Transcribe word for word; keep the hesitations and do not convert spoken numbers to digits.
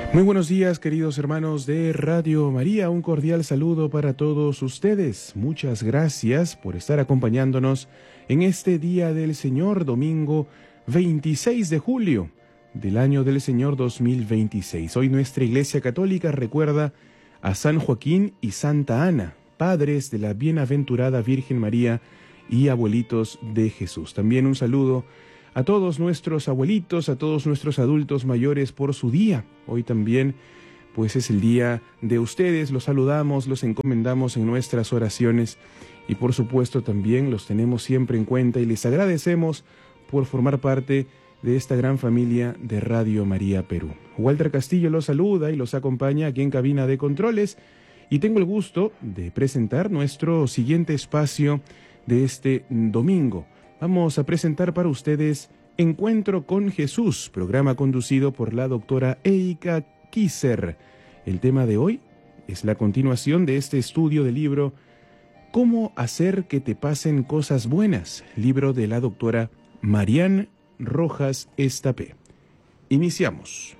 Muy buenos días, queridos hermanos de Radio María. Un cordial saludo para todos ustedes. Muchas gracias por estar acompañándonos en este Día del Señor, domingo veintiséis de julio del año del Señor dos mil veintiséis. Hoy nuestra Iglesia Católica recuerda a San Joaquín y Santa Ana, padres de la bienaventurada Virgen María y abuelitos de Jesús. También un saludo a todos nuestros abuelitos, a todos nuestros adultos mayores por su día. Hoy también, pues es el día de ustedes. Los saludamos, los encomendamos en nuestras oraciones y por supuesto también los tenemos siempre en cuenta y les agradecemos por formar parte de esta gran familia de Radio María Perú. Walter Castillo los saluda y los acompaña aquí en cabina de controles y tengo el gusto de presentar nuestro siguiente espacio de este domingo. Vamos a presentar para ustedes Encuentro con Jesús, programa conducido por la doctora Eika Kisser. El tema de hoy es la continuación de este estudio del libro ¿Cómo hacer que te pasen cosas buenas?, libro de la doctora Marian Rojas Estapé. Iniciamos.